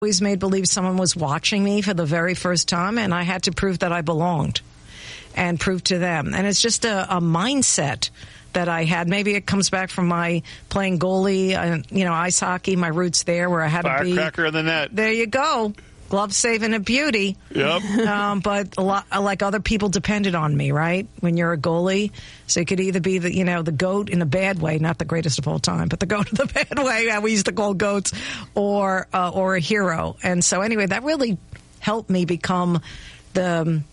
always made believe someone was watching me for the very first time, and I had to prove that I belonged and prove to them. And it's just a mindset that I had. Maybe it comes back from my playing goalie, ice hockey, my roots there where I had to be. Firecracker in the net. There you go. Glove saving a beauty. Yep. But a lot, like other people depended on me, right? When you're a goalie. So you could either be the GOAT in a bad way, not the greatest of all time, but the GOAT in the bad way, we used to call GOATs, or a hero. And so anyway, that really helped me become the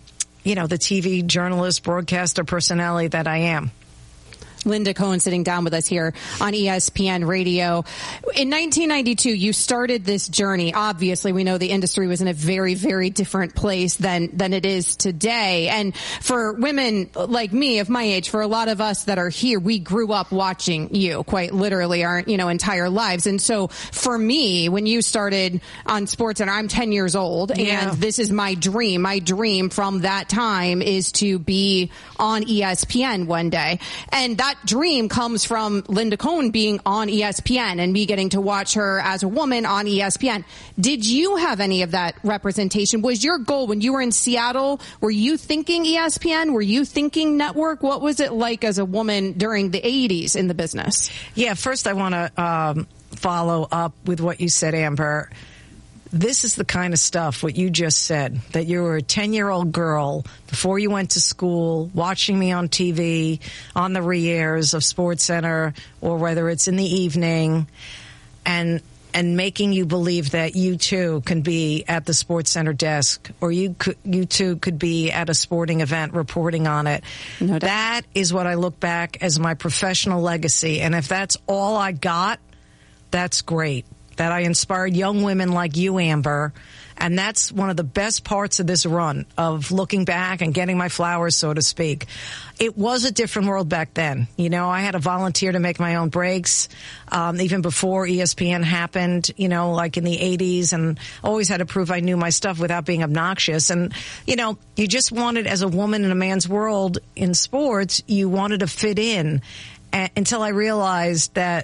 TV journalist, broadcaster personality that I am. Linda Cohn sitting down with us here on ESPN Radio. In 1992, you started this journey. Obviously, we know the industry was in a very, very different place than it is today. And for women like me, of my age, for a lot of us that are here, we grew up watching you, quite literally, our entire lives. And so for me, when you started on SportsCenter, I'm 10 years old, and this is my dream. My dream from that time is to be on ESPN one day. And that dream comes from Linda Cohn being on ESPN and me getting to watch her as a woman on ESPN. Did you have any of that representation? Was your goal when you were in Seattle, were you thinking ESPN? Were you thinking network? What was it like as a woman during the 80s in the business? Yeah, first I want to follow up with what you said, Amber. This is the kind of stuff, what you just said, that you were a 10-year-old girl before you went to school, watching me on TV, on the re-airs of SportsCenter, or whether it's in the evening, and making you believe that you too can be at the SportsCenter desk, or you too could be at a sporting event reporting on it. No doubt. That is what I look back as my professional legacy. And if that's all I got, that's great. That I inspired young women like you, Amber. And that's one of the best parts of this run, of looking back and getting my flowers, so to speak. It was a different world back then. I had to volunteer to make my own breaks, even before ESPN happened, like in the 80s, and always had to prove I knew my stuff without being obnoxious. And, you just wanted, as a woman in a man's world in sports, you wanted to fit in until I realized that,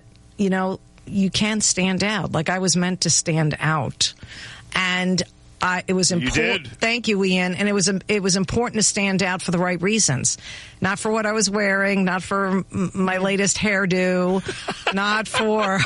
you can stand out. Like I was meant to stand out. And it was important. You did. Thank you, Ian. And it was important to stand out for the right reasons. Not for what I was wearing, not for my latest hairdo, not for,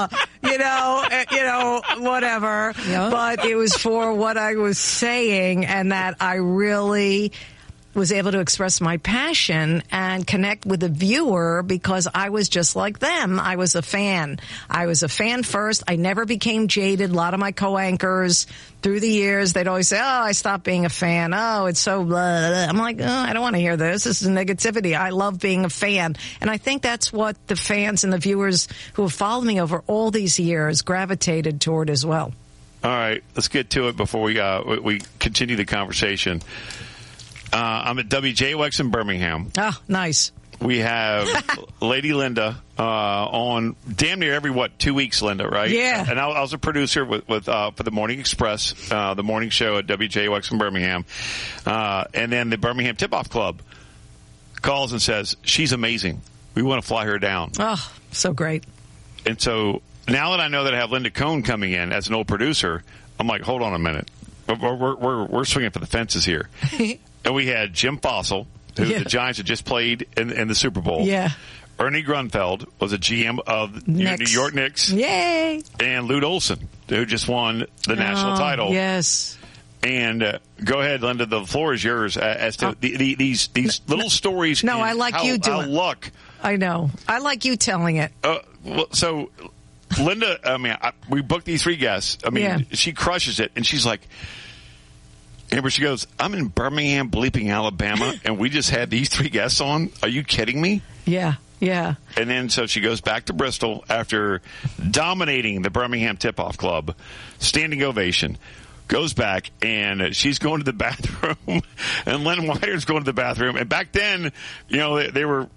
whatever. Yep. But it was for what I was saying, and that I really was able to express my passion and connect with the viewer because I was just like them. I was a fan. I was a fan first. I never became jaded. A lot of my co-anchors through the years, they'd always say, I stopped being a fan. Oh, it's so blah, blah. I'm like, I don't want to hear this. This is negativity. I love being a fan. And I think that's what the fans and the viewers who have followed me over all these years gravitated toward as well. All right, let's get to it before we continue the conversation. I'm at WJOX in Birmingham. Oh, nice. We have Lady Linda on damn near every 2 weeks, Linda, right? Yeah. And I was a producer with for the Morning Express, the morning show at WJOX in Birmingham, and then the Birmingham Tip-Off Club calls and says she's amazing. We want to fly her down. Oh, so great. And so now that I know that I have Linda Cohn coming in as an old producer, I'm like, hold on a minute, we're swinging for the fences here. And we had Jim Fossil, who the Giants had just played in the Super Bowl. Yeah. Ernie Grunfeld was a GM of the New York Knicks. Yay. And Lute Olson, who just won the national title. Yes. And go ahead, Linda. The floor is yours as to these little stories. No, I like you doing luck. I know. I like you telling it. So, Linda, we booked these 3 guests. She crushes it. And she's like, Amber, she goes, I'm in Birmingham, bleeping Alabama, and we just had these 3 guests on. Are you kidding me? Yeah. And then so she goes back to Bristol after dominating the Birmingham Tip-Off Club, standing ovation, goes back, and she's going to the bathroom, and Len Wider's going to the bathroom. And back then, they were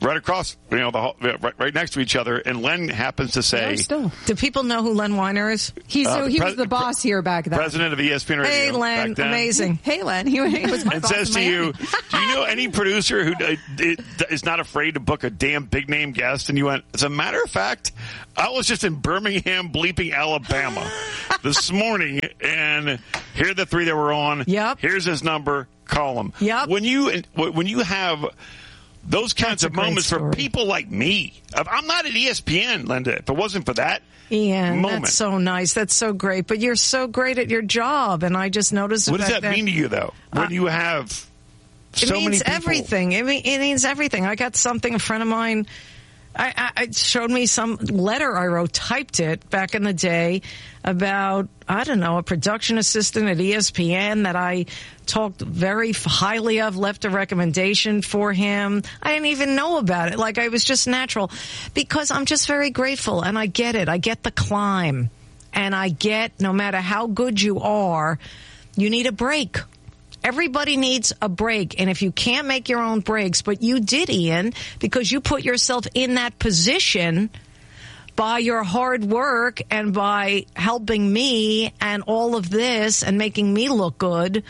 right across, right next to each other. And Len happens to say, do people know who Len Weiner is? He was the boss here back then. President of ESPN Radio. Hey, Len, back then. Amazing. Hey, Len, he was my and boss says in to Miami. you, do you know any producer who is not afraid to book a damn big name guest? And you went, as a matter of fact, I was just in Birmingham, bleeping Alabama this morning, and here are the three that were on. Yep. Here's his number. Call him. Yep. When you have those kinds of moments for people like me, I'm not at ESPN, Linda. If it wasn't for that moment. That's so nice. That's so great. But you're so great at your job, and I just noticed. What does that mean to you, though? When you have so many people? Everything. It means everything. I got something. A friend of mine. I showed me some letter I wrote, typed it back in the day about, I don't know, a production assistant at ESPN that I talked very highly of, left a recommendation for him. I didn't even know about it. Like, I was just natural because I'm just very grateful, and I get it. I get the climb, and I get no matter how good you are, you need a break. Everybody needs a break, and if you can't make your own breaks, but you did, Ian, because you put yourself in that position by your hard work and by helping me and all of this and making me look good.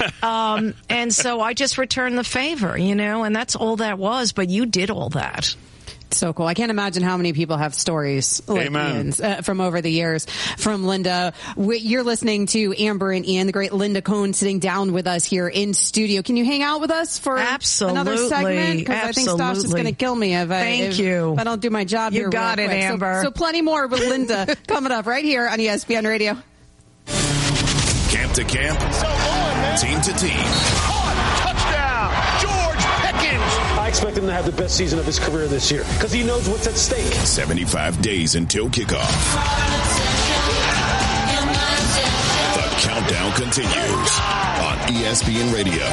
And so I just returned the favor, and that's all that was, but you did all that. So cool. I can't imagine how many people have stories like Ian's from over the years. From Linda, you're listening to Amber and Ian, the great Linda Cohn, sitting down with us here in studio. Can you hang out with us for another segment? Because I think Stosh is going to kill me if I don't do my job here. You got it, Amber. So plenty more with Linda coming up right here on ESPN Radio. Camp to camp, team to team. Touchdown, George Pickens. I expect him to have the best season of his career this year because he knows what's at stake. 75 days until kickoff. The countdown continues on ESPN Radio.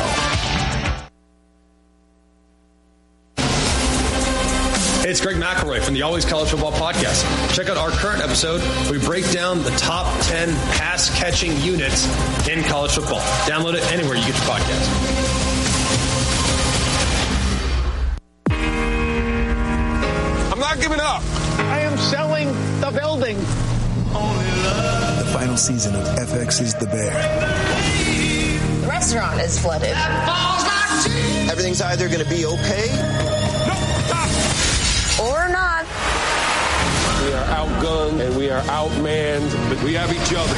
Hey, it's Greg McElroy from the Always College Football Podcast. Check out our current episode where we break down the top 10 pass-catching units in college football. Download it anywhere you get your podcast. I'm not giving up. I am selling the building. The final season of FX is the Bear. The restaurant is flooded. Everything's either going to be okay or not. We are outgunned and we are outmanned, but we have each other.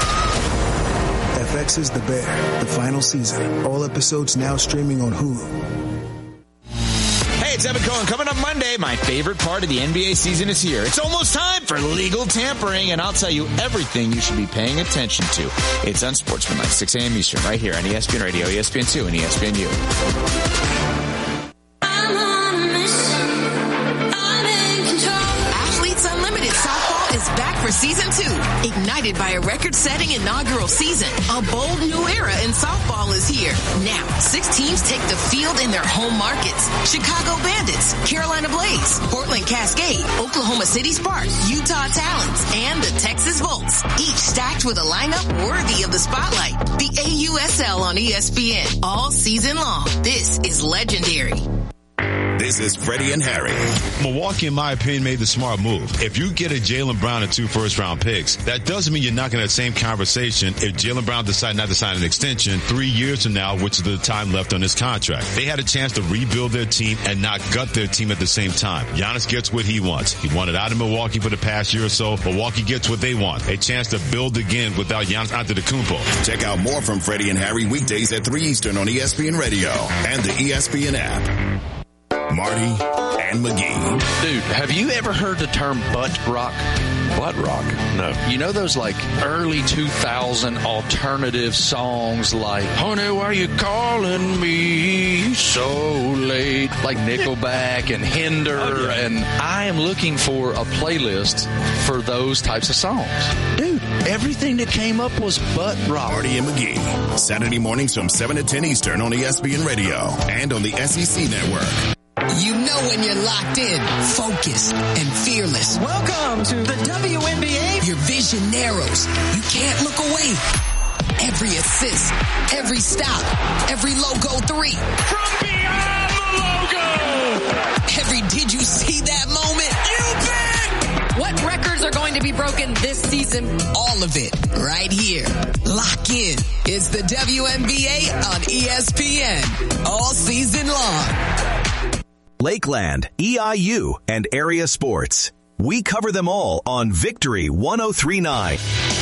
FX is the Bear, the final season. All episodes now streaming on Hulu. Hey, it's Evan Cohen. Coming up Monday, my favorite part of the NBA season is here. It's almost time for legal tampering, and I'll tell you everything you should be paying attention to. It's Unsportsmanlike, 6 a.m. Eastern, right here on ESPN Radio, ESPN2, and ESPNU. Is back for season 2, ignited by a record-setting inaugural season. A bold new era in softball is here. Now, 6 teams take the field in their home markets. Chicago Bandits, Carolina Blaze, Portland Cascade, Oklahoma City Sparks, Utah Talons, and the Texas Volts. Each stacked with a lineup worthy of the spotlight. The AUSL on ESPN all season long. This is legendary. This is Freddie and Harry. Milwaukee, in my opinion, made the smart move. If you get a Jaylen Brown and 2 first-round picks, that doesn't mean you're not going to have the same conversation if Jaylen Brown decides not to sign an extension 3 years from now, which is the time left on his contract. They had a chance to rebuild their team and not gut their team at the same time. Giannis gets what he wants. He wanted out of Milwaukee for the past year or so. Milwaukee gets what they want. A chance to build again without Giannis Antetokounmpo. Check out more from Freddie and Harry weekdays at 3 Eastern on ESPN Radio and the ESPN app. Marty and McGee. Dude, have you ever heard the term butt rock? Butt rock? No. You know those like early 2000 alternative songs like, honey, why you calling me so late? Like Nickelback and Hinder. Oh, yeah. And I am looking for a playlist for those types of songs. Dude, everything that came up was butt rock. Marty and McGee. Saturday mornings from 7 to 10 Eastern on ESPN Radio and on the SEC Network. You know when you're locked in, focused, and fearless. Welcome to the WNBA. Your vision narrows. You can't look away. Every assist, every stop, every logo 3. From beyond the logo. Every did you see that moment? You bet! What records are going to be broken this season? All of it right here. Lock in. It's the WNBA on ESPN all season long. Lakeland, EIU, and area sports. We cover them all on Victory 103.9.